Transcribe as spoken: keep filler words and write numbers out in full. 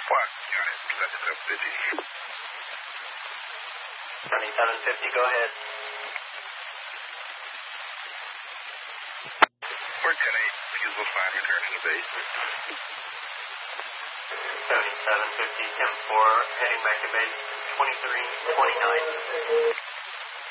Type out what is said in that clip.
What? Unit seventy-seven fifty. seventy-seven fifty, go ahead. We're ten eight, fusible sign, returning to base. seventy-seven fifty, ten four, heading back to base, twenty-three twenty-nine.